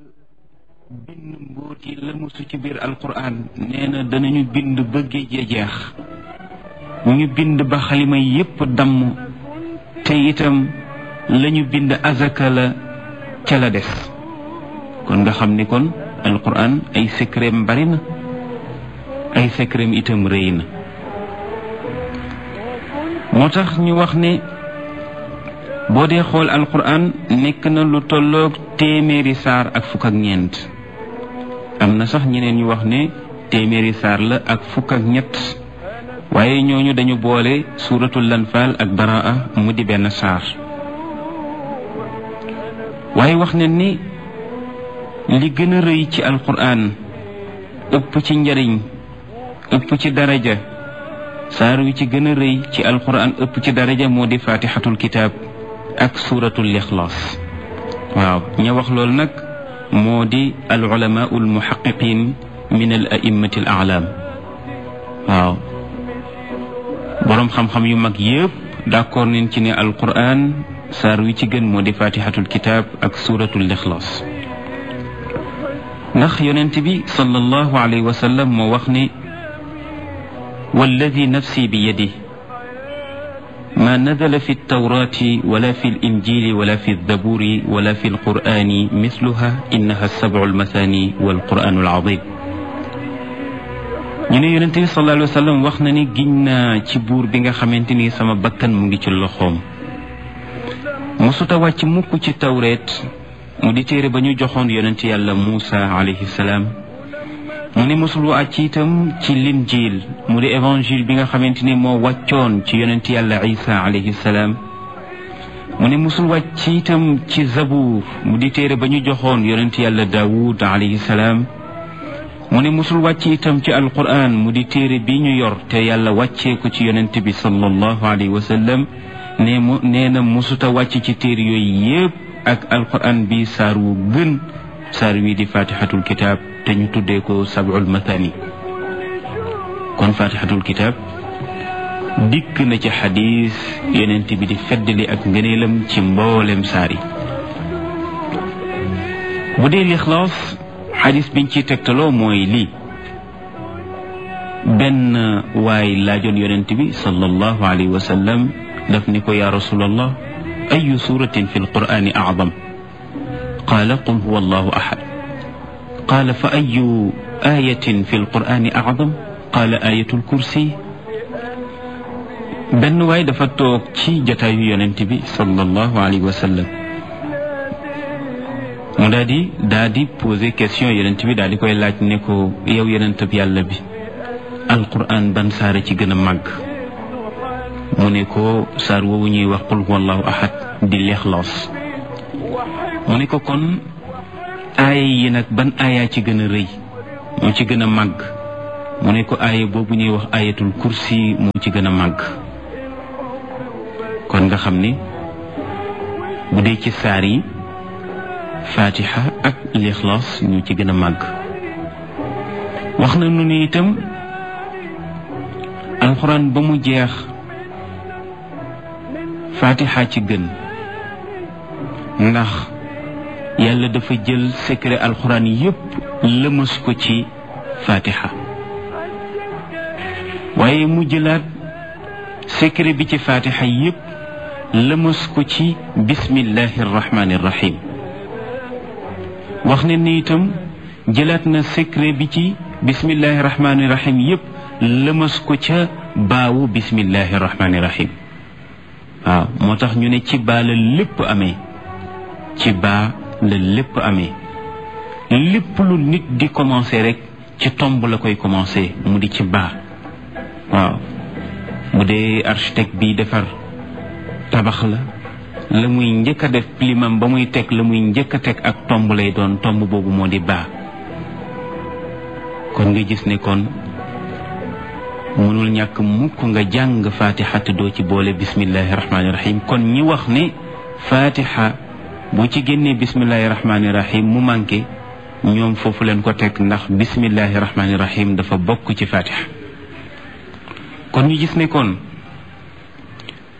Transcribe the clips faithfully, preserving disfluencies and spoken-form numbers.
bind mbóot yi lëmusu ci biir alquran nee na danañu bind ba géej ya jeex ñu bind ba xalima yépp damm te itam lañu bind azaka la ca la des kon nga xam ni kon alquran ay secret bari na ay secret itam rëy na moo tax ñu wax ne boo dee xool alquran nekk na lu tolloog téeméeri saar ak fukk ak ñeent am na sax ñeneen ñu wax ne téeméeri saar la ak fukk ak ñett waaye ñooñu dañu boole suuratul lanfaal ak baraa mu di benn saar waaye wax ne ni li gën a rëy ci alquran ëpp ci njariñ ëpp ci daraja saar wi ci gën a rëy ci alquran ëpp ci daraja moo di fatihatul kitaab ak suuratul ixlaas waaw ña wax loolu nag moo di al ulamaa al muhaqqiqin min al a'immati al a'lam waaw boroom xam-xam yu mag yëpp d'accord nañ ci ne alquran saar wi ci gën moo di fatihatul kitaab ak suuratul ixlaas ndax yonent bi sallallahu alayhi wa sallam moo wax ne walladi nafsi bi yadihi ما نزل في التوراة ولا في الإنجيل ولا في الزبور ولا في القرآن مثلها إنها السبع المثاني والقرآن العظيم ñu ne yonent bi sallallahu alayhi wa sallam wax na ni giñ naa ci buur bi nga xamante ni sama bakkan mu ngi ci loxoom mosuta wàcc mukk ci tawreet mu di téere ba ñu joxoon yonent yàlla Muusa alayhi salaam mu ne mosul wàcc itam ci linjiil mu di évangile bi nga xamante ni moo wàccoon ci yonent yàlla Isa alayhi salaam mu ne mosul wàcc itam ci zabuur mu di téere ba ñu joxoon yonent yàlla Daawud alayhi salaam mu ne mosul wàcc itam ci alquran mu di téere bi ñu yor te yàlla wàccee ko ci yonent bi sallallahu alayhi wa sallam ne mu nee na mosuta wàcc ci téere yooyu yépp ak alquran bi saar wu gën saar wi di fatihatul kitaab te ñu tuddee ko sab'ul mathani kon fatihatul kitab dikk na ci xadis yonent bi di feddali ak ngëneelam ci mboolem saari bu dee lixlaas xadis biñ ci tegtaloo mooy lii benn waay laajoon yonent bi sallallahu alayhi wa sallam daf ni ko ya rasulallah ayu suratin fi alqur'ani a'zam qaala qul huwa allahu ahad qaala fa ayu ayatin fi alqur'ani a'zam qaala ayatul kursi benn waay dafa toog ci jotaayu yonent bi sallallahu alayhi wa sallam mu daal di daal di poser question yonent bi daal di koy laaj ne ko yow yonent bi yàlla bi alqur'an ban saara ci gën a màgg mu ne ko saar woowu ñuy wax qul huwallahu ahad di lixlaas mu ne ko kon aaya yi nag ban aaya ci gën a rëy moo ci gën a màgg mu ne ko aaya boobu ñuy wax ayatul kursi moo ci gën a màgg kon nga xam ni bu dee ci saar yi fatiha ak lixlaas ñoo ci gën a màgg wax na nu ni itam alxuraan ba mu jeex fatiha ci gën ndax yàlla dafa jël secret alxuraan yépp lëmas ko ci fatiha waaye mu jëlaat secret bi ci fatiha yépp lëmas ko ci bismillahi arrahmani irrahim wax ne ni itam jëlaat na secret bi ci bismillahi arrahmani irrahim yépp lëmas ko ca baawu bismillahi arrahmani irrahim waaw moo tax ñu ne ci baa la lépp amee ci baa la lépp amee lépp lu nit di commencer rek ci tomb la koy commencer mu di ci baa waaw bu dee architecte bi defar tabax la la muy njëkk a def plimam ba muy teg la muy njëkk a teg ak tomb lay doon tomb boobu moo di baa kon nga gis ne kon mënul ñàkk mukk nga jàng fatiha te doo ci boole bismillahi rahmaani rahim kon ñi wax ne fatiha bu ci génnee bismillahi rahmaani rahim mu manqué ñoom foofu leen ko teg ndax bismillahi rahmaani rahim dafa bokk ci fatiha kon ñu gis ne kon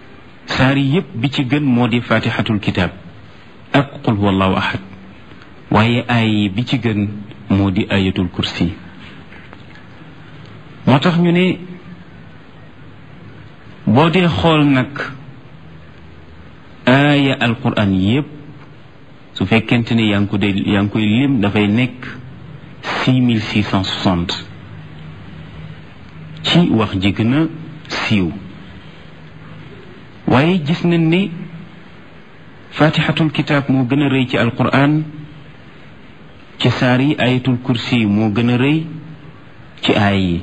saari yépp bi ci gën moo di fatihatul kitab ak qul huwallahu ahad waaye ay bi ci gën moo di ayatul kursi. moo tax ñu ne boo dee xool nag aaya alquran yépp su fekkente ne yaa ngi ko de yaa ngi koy lim dafay nekk six mille six cent soixante ci wax ji gën a siiw. waaye gis nañ ni fatihatul kitaab moo gën a rëy ci alquran ci saar yi, ayatul kursi moo gën a rëy ci aay yi.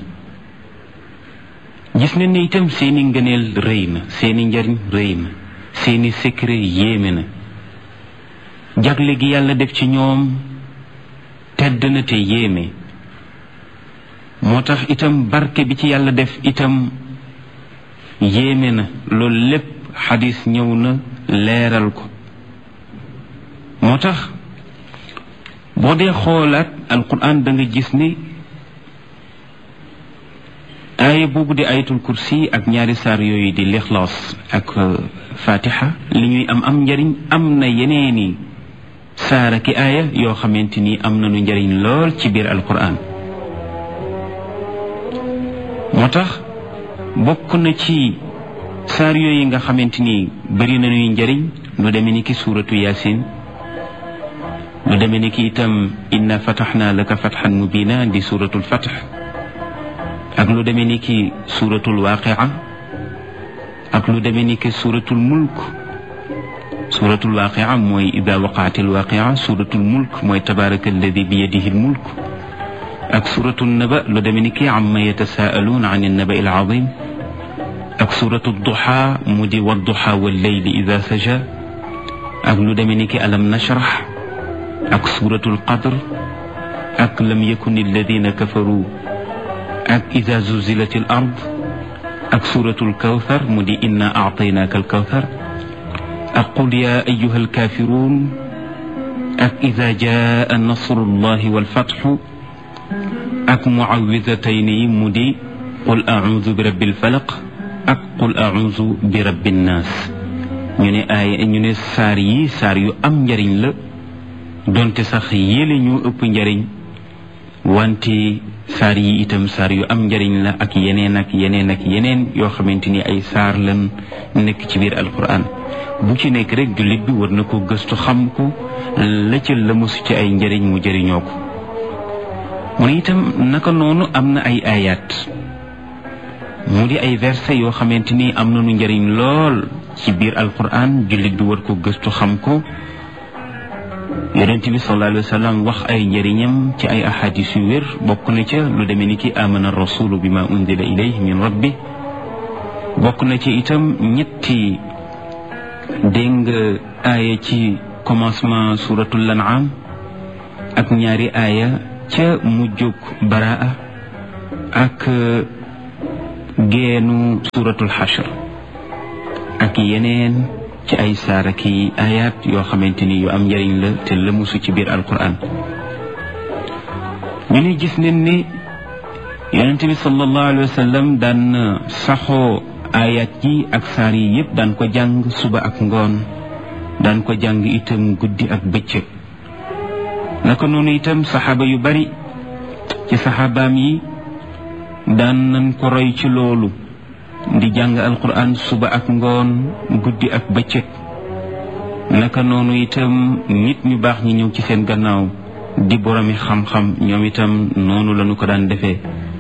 gis nañ ne itam seeni ngëneel rëy na, seeni njariñ rëy na, seeni secret yéeme na, jagle gi yàlla def ci ñoom tedd na te yéeme. moo tax itam barke bi ci yàlla def itam yéeme na. loolu lépp xadis ñëw na leeral ko. moo tax boo dee xoolaat alquran da nga gis ni aaya boobu di ayatul kursi ak ñaari saar yooyu di lixlaas ak fatiha li ñuy am am njariñ am na yeneeni saara ki aaya yoo xamante ni am nañu njariñ lool ci biir alquran. moo tax bokk na ci saar yooyu nga xamante ni bari nañuy njariñ lu demee ni ki suuratu yaasin, lu demee ni ki itam inna fataxna laka fatxan mubina di suuratul fatx, ak lu demee ni ki suuratul waaqia, ak lu demee ni ki suuratul mulk. suuratul waaqia mooy ida waqaatil waaqia, suuratul mulk mooy tabaraka alladi bi yadihi lmulk, ak suuratul naba lu demee ni ki amma yatasaaluun an annaba il azim, ak suuratul duha mu di wadduha walleyli ida saja, ak lu demee ni ki alam nashrah, ak suuratul qadr, ak lam yakun alladina kafaru, ak ida zuzilat al ard, ak suuratul kawthar mu di inna aataynaaka al kawthar, ak qul ya ayuha alkafirun, ak ida jaa nasrullahi walfatxu, ak muawidatayni mu di qul audu bi rabbil falaq ak qul audu bi rabbin naas. ñu ne ay ñu ne saar yi saar yu am njariñ la, donte sax yéle ñu ëpp njariñ, wante saar yi itam saar yu am njariñ la ak yeneen ak yeneen ak yeneen yoo xamante ni ay saar lan nekk ci biir alquran. bu ci nekk rek jullit bi war na ko gëstu xam ko, la ca la mosu ci ay njariñ mu jëriñoo ko. mu ne itam naka noonu am na ay ayat mu di ay verset yoo xamante ni am nañu njariñ lool ci biir alquran, jullit bi war ko gëstu xam ko. yonent bi sallallahu alayhi wa sallam wax ay njëriñam ci ay ahadis yu wér. bokk na ca lu demee ni ki amana rasulu bima unzila ilayhi min rabbi. bokk na ci itam ñetti dégg nga aaya ci commencement suratul an'am ak ñaari aaya ca mujjug baraa ak geenu suratul xashr ak yeneen ci ay saara ki ayat yoo xamante ni yu am njëriñ la te lëmusu ci biir alquran. ñu ne gis nañ ni yonente bi sallallahu alayhi wa sallam daan saxoo ayat yi ak saar yi yëpp daan ko jàng suba ak ngoon, daan ko jàng itam guddi ak bëccëg. naka noonu itam saxaaba yu bari ci saxaabaam yi daan nañ ko roy ci loolu, di jàng alquran suba ak ngoon, guddi ak bëccëg. naka noonu itam nit ñu baax ñi ñëw ci seen gannaaw di boromi xam-xam, ñoom itam noonu lañu ko daan defee.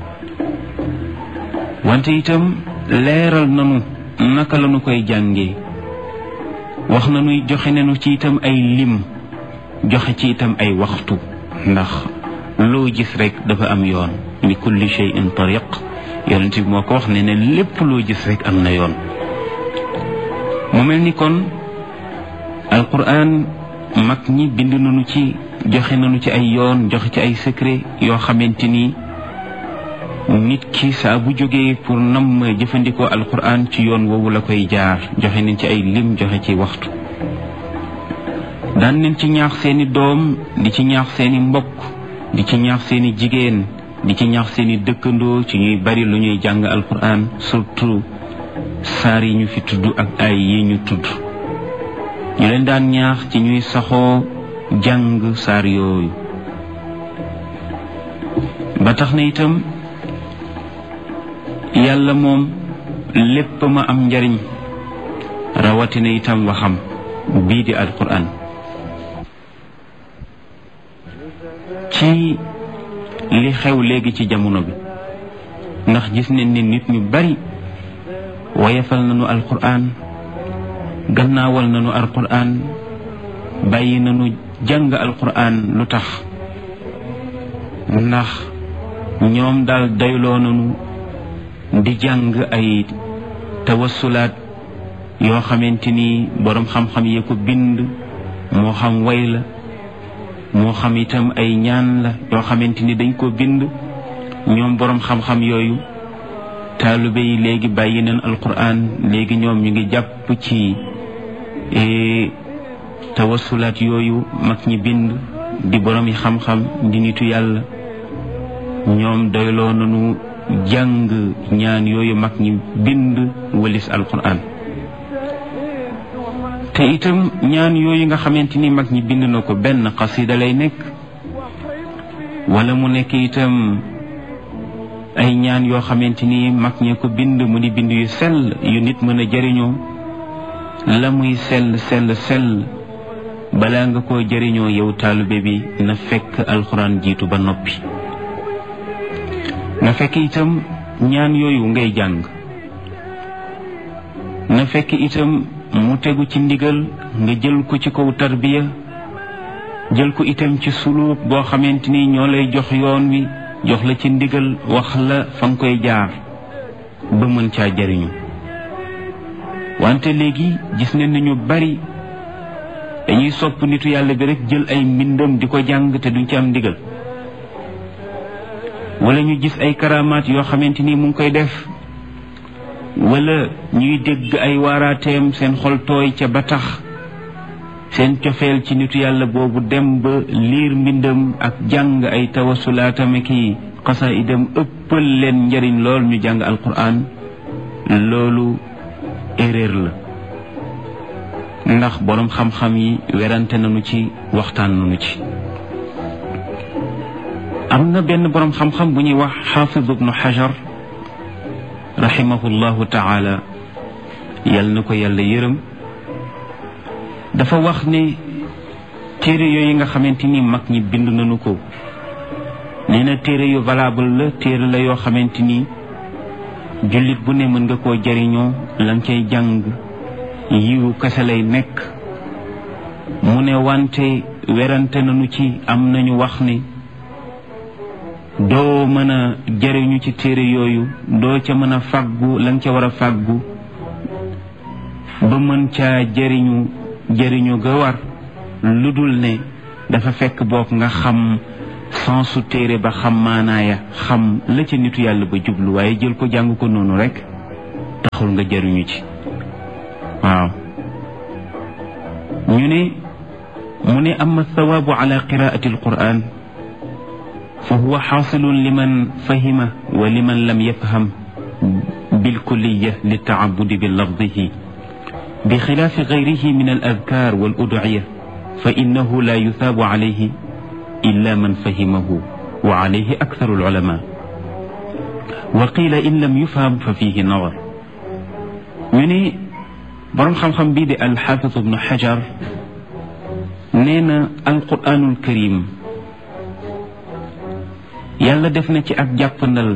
wante itam leeral nanu naka lañu koy jàngee, wax nañu joxe nañu ci itam ay lim, joxe ci itam ay waxtu, ndax loo gis rek dafa am yoon. li kulli shay'in tariq, yonent bi moo ko wax ne ne lépp loo gis rek am na yoon. mu mel ni kon alquran mag ñi bind nañu ci, joxe nañu ci ay yoon, joxe ci ay secret yoo xamante ni nit ki saa bu jógee pour nam jëfandikoo alquran ci yoon woowu la koy jaar. joxe nañ ci ay lim, joxe ci waxtu. daan nañ ci ñaax seeni doom, di ci ñaax seeni mbokk, di ci ñaax seeni jigéen, di ci ñaax seeni dëkkandoo ci ñuy bari lu ñuy jàng alquran, surtout saar yi ñu fi tudd ak ay yi ñu tudd. ñu leen daan ñaax ci ñuy saxoo jàng saar yooyu. ba tax na itam yàlla moom lépp ma am njariñ, rawatina itam waxam bii di alquran. ci li xew léegi ci jamono bi, ndax gis nañ ne nit ñu bari woyefal nañu alquran, gannaawal nañu alquran, bàyyi nañu jàng alquran. lu tax? ndax ñoom daal doyloo nañu di jàng ay tawassulaat yoo xamante ni boroom xam-xam yee ko bind, moo xam way la moo xam itam ay ñaan la yoo xamante ni dañ ko bind. ñoom boroom xam-xam yooyu taalibe yi léegi bàyyi nañ alquran, léegi ñoom ñu ngi jàpp ci tawassulaat yooyu mag ñi bind, di boroom yi xam-xam, di nitu yàlla. ñoom doyloo nañu jàng ñaan yooyu mag ñi bind walis alquran. te itam ñaan yooyu nga xamante ni mag ñi bind na ko, benn xasida lay nekk, wala mu nekk itam ay ñaan yoo xamante ni mag ñee ko bind mu di bind yu sell yu nit mën a jëriñoo. la muy sell sell sell balaa nga koo jëriñoo yow taalibe bi na fekk alxuraan jiitu ba noppi. na fekk itam ñaan yooyu ngay jàng, na fekk itam mu tegu ci ndigal, nga jël ko ci kaw tarbiya, jël ko itam ci suluk boo xamante ni ñoo lay jox yoon wi, jox la ci ndigal, wax la fa nga koy jaar ba mën caa jariñu. wante léegi gis nañ ne ñu bari dañuy sopp nitu yàlla bi rek jël ay mbindam di ko jàng te duñ ci am ndigal, wala ñu gis ay karamaat yoo xamante ni mu ngi koy def, wala ñuy dégg ay waaraateem seen xol tooy ca ba tax seen cofeel ci nitu yàlla boobu dem ba liir mbindam ak jàng ay tawasulaatam ki xasaidam ëppal leen njariñ lool ñu jàng alquran. loolu erreur la, ndax boroom xam-xam yi werante nañu ci, waxtaan nañu ci. am na benn boroom xam-xam bu ñuy wax xaafid ibnu xajar rahimahullahu taala, yal na ko yàlla yërëm. dafa wax ne téere yooyu nga xamante ni mag ñi bind nañu ko, nee na téere yu valable la, téere la yoo xamante ni jullit bu ne mën nga koo jariñoo, la nga cay jàng yiwu kese lay nekk. mu ne wante werante nañu ci, am nañu wax ne doo mën a jariñu ci téere yooyu, doo ca mën a fàggu la nga ca war a fàggu ba mën caa jariñu jariñu ga war, lu dul ne dafa fekk boog nga xam sensu téere ba, xam maanaaya, xam la ca nitu yàlla ba jublu, waaye jël ko jàng ko noonu rek taxul nga jariñu ci. waaw ñu ne mu ne amma thawaabu ala qiraati alquran fa huwa xaasilun liman fahima wa liman lam yafham bilkulliya litaabudi bi lafdihi bi xilaafi gayrihi min al adkaar wal udciya fa innahu la yusaabu alayhi illa man fahimahu wa alayhi aktharu alulama wa qiila in lam yufham fa fihi nadar. ñu ne boroom xam-xam bii di alxaafis ibnu xajar nee na alquranul karim yàlla def na ci ak jàppandal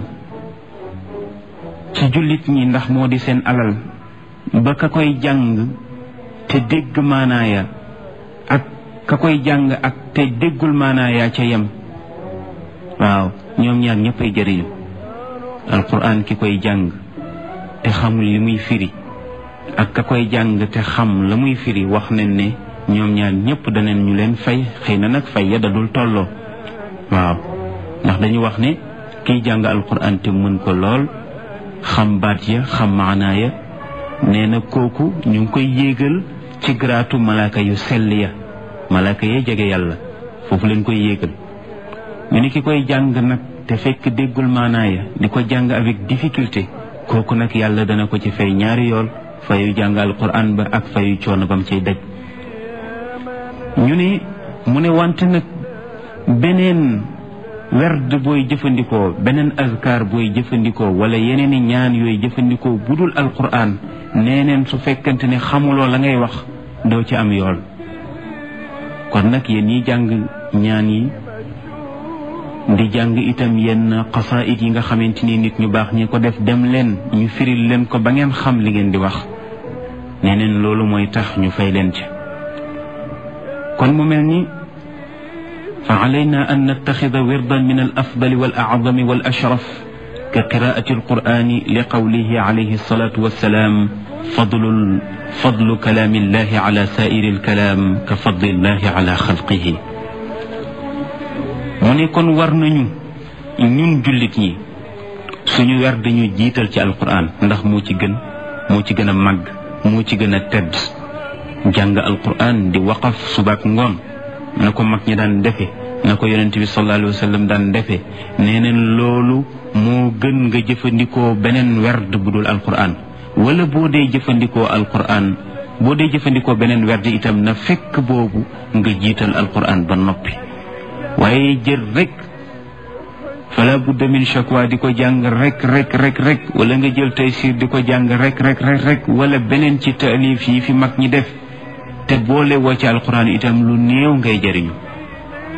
ci jullit ñi, ndax moo di seen alal, ba ka koy jàng te dégg maanaaya ak ka koy jàng ak te déggul maanaaya ca yem. waaw ñoom ñaar ñëpp ay jëriñu. alquran ki koy jàng te xamul li muy firi ak ka koy jàng te xam la muy firi, wax nañ ne ñoom ñaar ñëpp daneen ñu leen fay. xëy na nag fay ya dadul tolloo. waaw ndax dañu wax ne kiy jàng alquran te mën ko lool, xam baat ya, xam maanaa ya, nee na kooku ñu ngi koy yéegal ci garaatu malaaka yu sell ya, malaaka ya jege yàlla, foofu leen koy yéegal. ñu ne ki koy jàng nag te fekk déggul maanaa ya, di ko jàng avec difficulté, kooku nag yàlla dana ko ci fay ñaari yool, fayu jàng alquran ba ak fayu coono bam cay daj. ñu ne mu ne wante nag beneen werd booy jëfandikoo beneen azkar booy jëfandikoo wala yeneen i ñaan yooyu jëfandikoo budul alquran neeneen su fekkante ne xamuloo la ngay wax doo ci am yool kon nag yéen ñi jàng ñaan yi di jàng itam yenn xasaayid yi nga xamante ni nit ñu baax ñi ko def dem leen ñu firil leen ko ba ngeen xam li ngeen di wax neneen loolu mooy tax ñu fay leen ci kon mu mel ni fa alayna an nattaxida wirdan min al afdali wal acdami wal ashraf ka qiraati alqurani li qawlihi alayhi alsalatu wassalaam fadlu fadlu kalaami illahi ala saairi alkalaam ka fadli illahi ala xalqihi mu ne kon war nañu ñun jullit ñi suñu wer dañu jiital ci alquran ndax moo ci gën moo ci gën a màgg moo ci gën a tedd jàng alquran di waqaf subaak ngoon na ko mag ñi daan defe na ko yonent bi sallallahu alayhi wa sallam daan defe nee neen loolu moo gën nga jëfandikoo beneen werd bu dul alquran wala boo dee jëfandikoo alquran boo dee jëfandikoo beneen werd itam na fekk boobu nga jiital alquran ba noppi waaye jël rek fala budda min shakwa di ko jàng rek rek rek rek wala nga jël taysir di ko jàng rek rek rek rek wala beneen ci taalif yi fi mag ñi def te boole woo ci alquran itam lu néew ngay jëriñu